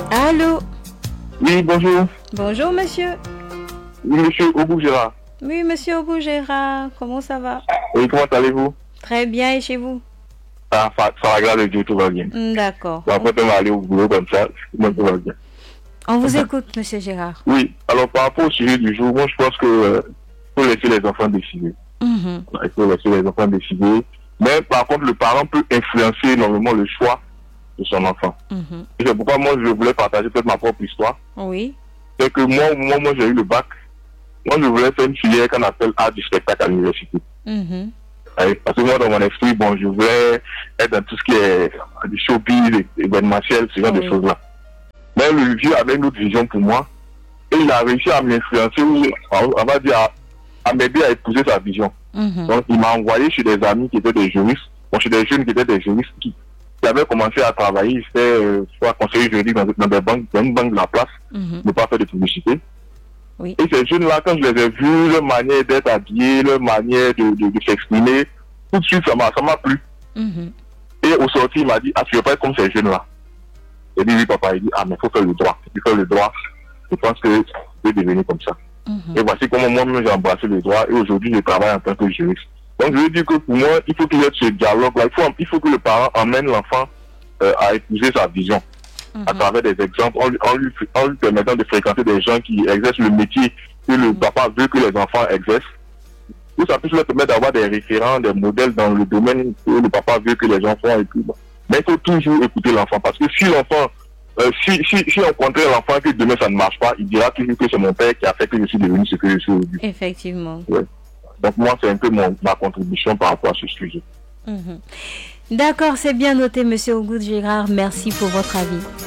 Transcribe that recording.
Allô? Oui, bonjour. Bonjour, monsieur. Oui, monsieur Obou Gérard. Oui, monsieur Obou Gérard, comment ça va? Oui, comment allez-vous? Très bien, et chez vous? Ah, ça va, grâce à Dieu, tout va bien. D'accord. Bon, après, on va aller au boulot comme ça, moi, tout va bien. On vous écoute, monsieur Gérard. Oui, alors par rapport au sujet du jour, moi, je pense que faut laisser les enfants décider. Il faut laisser les enfants décider. Mais par contre, le parent peut influencer énormément le choix de son enfant. Et c'est pourquoi moi, je voulais partager peut-être ma propre histoire. Oui. C'est que moi, au moment où j'ai eu le bac, moi, je voulais faire une filière qu'on appelle art du spectacle à l'université. Parce que moi, dans mon esprit, bon, je voulais être dans tout ce qui est du showbiz, événementiel, ce genre de choses-là. Mais le vieux avait une autre vision pour moi. Et il a réussi à m'influencer, on va dire, à m'aider à épouser sa vision. Donc, il m'a envoyé chez des amis qui étaient des juristes, chez des jeunes qui étaient des juristes qui avaient commencé à travailler. Ils étaient soit conseillers juridiques dans des banques, dans une banque de la place, ne pas faire de publicité. Oui. Et ces jeunes-là, quand je les ai vus, leur manière d'être habillés, leur manière de s'exprimer, tout de suite, ça m'a plu. Et au sorti, il m'a dit, ah, tu veux pas être comme ces jeunes-là? J'ai dit, oui, papa. Il dit, ah, mais il faut faire le droit. Si tu fais le droit, je pense que tu peux devenir comme ça. Et voici comment moi-même j'ai embrassé le droit. Et aujourd'hui, je travaille en tant que juriste. Donc, je veux dire que pour moi, il faut qu'il y ait ce dialogue-là. Il faut que le parent emmène l'enfant à épouser sa vision. À travers des exemples, en lui permettant de fréquenter des gens qui exercent le métier que le papa veut que les enfants exercent. Tout ça peut leur permettre d'avoir des référents, des modèles dans le domaine que le papa veut que les enfants écoutent. Mais il faut toujours écouter l'enfant, parce que si l'enfant, si on contraint l'enfant que demain ça ne marche pas, il dira toujours que c'est mon père qui a fait que je suis devenu ce que je suis aujourd'hui. Effectivement. Ouais. Donc moi, c'est un peu ma contribution par rapport à ce sujet. D'accord, c'est bien noté, monsieur Obou Gérard. Merci pour votre avis.